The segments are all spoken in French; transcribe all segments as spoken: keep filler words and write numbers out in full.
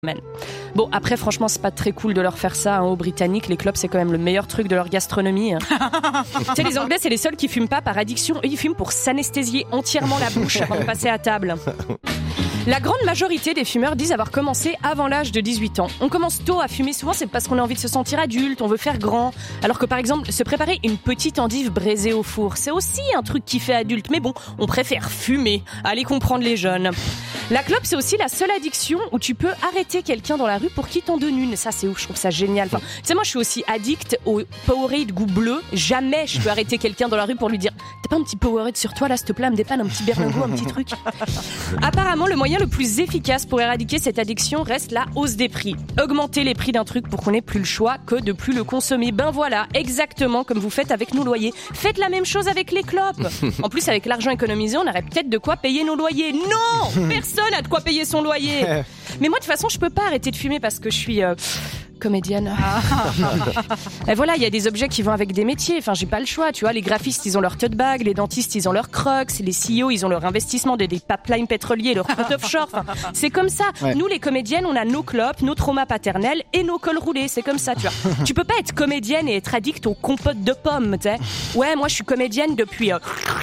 Bon, après, franchement, c'est pas très cool de leur faire ça hein, aux Britanniques. Les clopes, c'est quand même le meilleur truc de leur gastronomie. Hein. Tu sais, les Anglais, c'est les seuls qui fument pas par addiction. Eux, ils fument pour s'anesthésier entièrement la bouche avant de passer à table. La grande majorité des fumeurs disent avoir commencé avant l'âge de dix-huit ans. On commence tôt à fumer, souvent c'est parce qu'on a envie de se sentir adulte, on veut faire grand. Alors que par exemple, se préparer une petite endive braisée au four, c'est aussi un truc qui fait adulte. Mais bon, on préfère fumer. Allez comprendre les jeunes. La clope, c'est aussi la seule addiction où tu peux arrêter quelqu'un dans la rue pour qu'il t'en donne une. Ça, c'est ouf, je trouve ça génial. Enfin, tu sais, moi, je suis aussi addict au Powerade goût bleu. Jamais je peux arrêter quelqu'un dans la rue pour lui dire « T'as pas un petit Powerade sur toi, là, s'il te plaît, me dépanne un petit berlingot, un petit truc ?» Apparemment, le moyen le plus efficace pour éradiquer cette addiction reste la hausse des prix. Augmenter les prix d'un truc pour qu'on n'ait plus le choix que de plus le consommer. Ben voilà, exactement comme vous faites avec nos loyers. Faites la même chose avec les clopes. En plus, avec l'argent économisé, on aurait peut-être de quoi payer nos loyers. Non, personne a de quoi payer son loyer. Mais moi, de toute façon, je peux pas arrêter de fumer parce que je suis... Euh... comédienne. Et voilà, il y a des objets qui vont avec des métiers. Enfin, j'ai pas le choix, tu vois. Les graphistes, ils ont leur tote bag, les dentistes, ils ont leurs crocs, les C E O, ils ont leur investissement de des pipelines pétroliers, leur pot offshore. Enfin, c'est comme ça. Ouais. Nous, les comédiennes, on a nos clopes, nos traumas paternels et nos cols roulés. C'est comme ça, tu vois. Tu peux pas être comédienne et être addict aux compotes de pommes, tu sais. Ouais, moi, je suis comédienne depuis... Euh...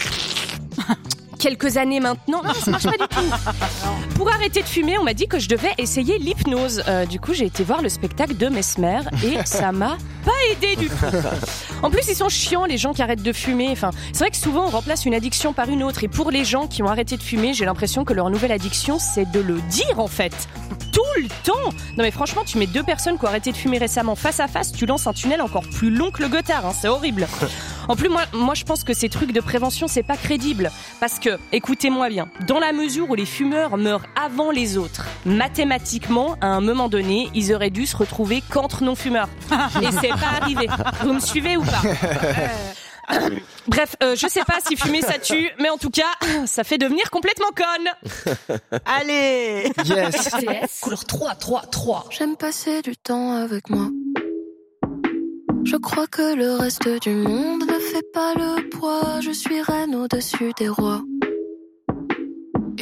quelques années maintenant. Non, ça marche pas du tout. Pour arrêter de fumer, on m'a dit que je devais essayer l'hypnose. Euh, du coup, j'ai été voir le spectacle de Mesmer et ça m'a pas aidé du tout. En plus, ils sont chiants, les gens qui arrêtent de fumer. Enfin, c'est vrai que souvent, on remplace une addiction par une autre. Et pour les gens qui ont arrêté de fumer, j'ai l'impression que leur nouvelle addiction, c'est de le dire, en fait. Tout le temps. Non mais franchement, tu mets deux personnes qui ont arrêté de fumer récemment face à face, tu lances un tunnel encore plus long que le Gothard, hein, c'est horrible. En plus, moi, moi je pense que ces trucs de prévention, c'est pas crédible. Parce que, écoutez-moi bien, dans la mesure où les fumeurs meurent avant les autres, mathématiquement, à un moment donné, ils auraient dû se retrouver qu'entre non-fumeurs. Et c'est pas arrivé. Vous me suivez ou pas ? Bref, euh, je sais pas si fumer ça tue, mais en tout cas, ça fait devenir complètement conne. Allez. Yes. Couleur trois, trois, trois. J'aime passer du temps avec moi. Je crois que le reste du monde ne fait pas le poids. Je suis reine au-dessus des rois.